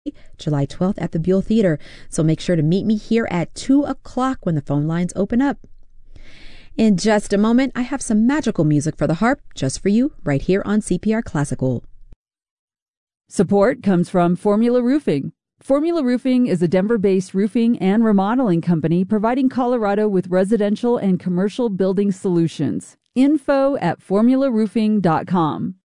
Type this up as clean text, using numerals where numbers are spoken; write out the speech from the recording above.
July 12th at the Buell Theater. So make sure to meet me here at 2 o'clock when the phone lines open up. In just a moment, I have some magical music for the harp just for you right here on CPR Classical. Support comes from Formula Roofing. Formula Roofing is a Denver-based roofing and remodeling company providing Colorado with residential and commercial building solutions. Info@formularoofing.com.